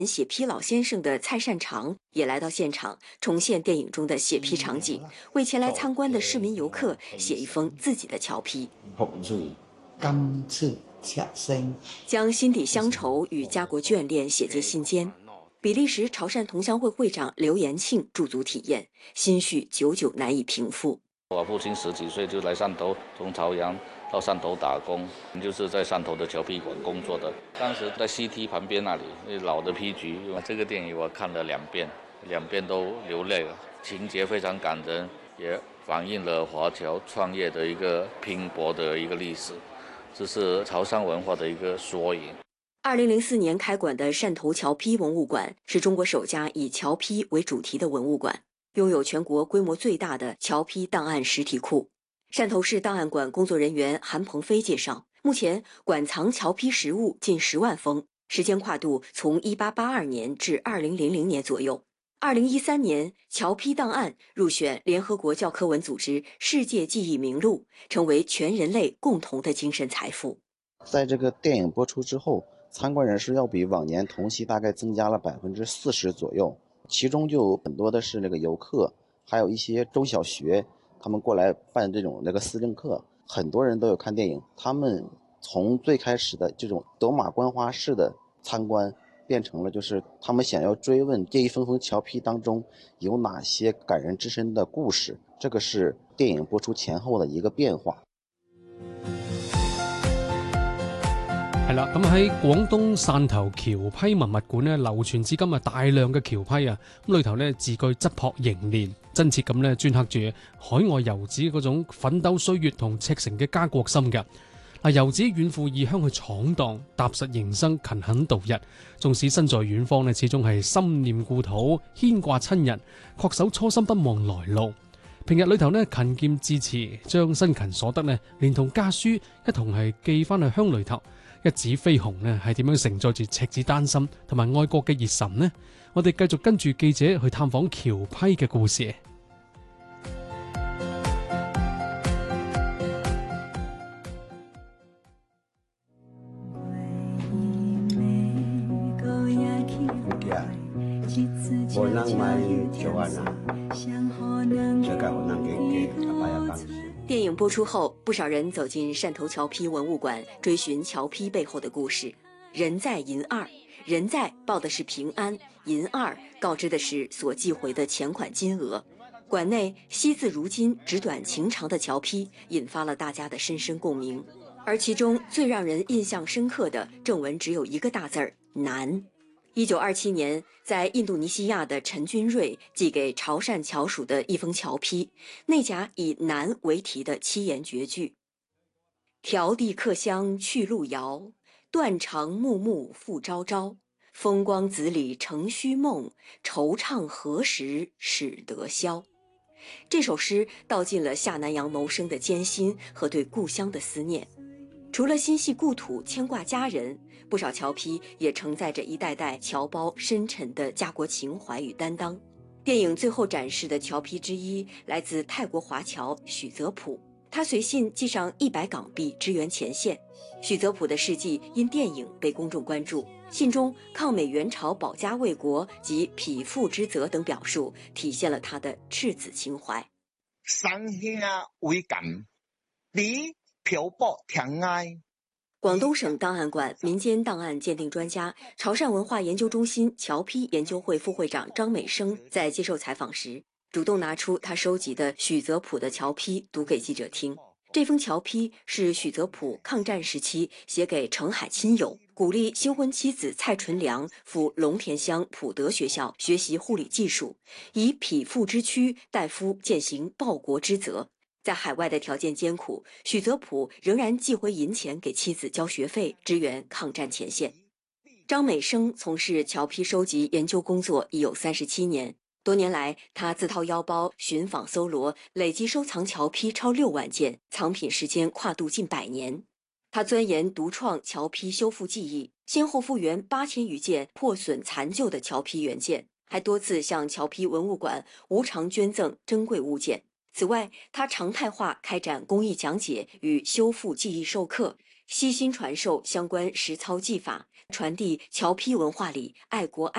写批老先生的蔡善长也来到现场，重现电影中的写批场景，为前来参观的市民游客写一封自己的侨批。 今次赤星， 将心底乡愁与家国眷恋写进心间。比利时潮汕同乡会会长刘延庆驻足体验，心绪久久难以平复。 我父亲10几岁就来汕头，从潮阳到汕头打工，就是在汕头的侨批馆工作的。当时在西堤旁边那里，老的批局，这个电影我看了2遍都流泪了，情节非常感人，也反映了华侨创业的一个拼搏的一个历史，这是潮汕文化的一个缩影。 2004年开馆的汕头侨批文物馆是中国首家以侨批为主题的文物馆，拥有全国规模最大的侨批档案实体库。汕头市档案馆工作人员韩鹏飞介绍，目前馆藏侨批实物近10万封，时间跨度从1882年至2000年左右。2013年，侨批档案入选联合国教科文组织世界记忆名录，成为全人类共同的精神财富。 在这个电影播出之后，参观人数要比往年同期大概增加了40%左右，其中就有很多的是那个游客，还有一些中小学，他们过来办这种私政课，很多人都有看电影。他们从最开始的这种走马观花式的参观，变成了就是他们想要追问这一封封侨批当中有哪些感人至深的故事，这个是电影播出前後的一個變化。 係啦，咁喺廣東汕頭僑批文物館咧，流傳至今大量嘅僑批啊，咁裏頭咧字句質樸凝練，真切咁咧鐫刻住海外遊子嗰種奮鬥歲月同赤誠嘅家國心嘅。遊子遠赴異鄉去闖蕩，踏實營生，勤懇度日。縱使身在遠方咧，始終係心念故土，牽掛親人，恪守初心，不忘來路。平日裏頭咧勤儉致辭，將辛勤所得咧連同家書一同係寄翻去鄉裏頭。一紙飛鴻呢係點樣承載住赤子丹心同埋愛國嘅熱忱呢？我哋繼續跟住記者去探訪僑批嘅故事。 电影播出后，不少人走进汕头侨批文物馆，追寻侨批背后的故事。人在银二，人在报的是平安，银二告知的是所寄回的钱款金额。馆内惜字如金、纸短情长的侨批引发了大家的深深共鸣，而其中最让人印象深刻的正文只有一个大字儿“难”。1927年，在印度尼西亚的陈君瑞寄给潮汕侨属的一封侨批，内夹以“难”为题的7言绝句：迢递客乡去路遥，断肠木木复朝朝。风光子里成虚梦，惆怅何时始得消。这首诗道尽了下南洋谋生的艰辛和对故乡的思念。除了心系故土、牵挂家人，不少侨批也承载着一代代侨胞深沉的家国情怀与担当。电影最后展示的侨批之一来自泰国华侨许泽普，他随信寄上100港币支援前线。许泽普的事迹因电影被公众关注，信中抗美援朝、保家卫国及匹夫之责等表述，体现了他的赤子情怀。 生兄为感，你漂泊天涯。 广东省档案馆民间档案鉴定专家、潮汕文化研究中心侨批研究会副会长张美生在接受采访时，主动拿出他收集的许泽普的侨批读给记者听。这封侨批是许泽普抗战时期写给澄海亲友，鼓励新婚妻子蔡纯良赴龙田乡普德学校学习护理技术，以匹夫之躯代夫践行报国之责。在海外的条件艰苦，许泽普仍然寄回银钱给妻子交学费，支援抗战前线。张美生从事侨批收集研究工作已有37年，多年来，他自掏腰包寻访搜罗，累计收藏侨批超6万件，藏品时间跨度近100年。他钻研独创侨批修复技艺，先后复原8000余件破损残旧的侨批原件，还多次向侨批文物馆无偿捐赠珍贵物件。此外，他常态化开展公益讲解与修复技艺授课，悉心传授相关实操技法， 傳遞僑批文化裡愛國愛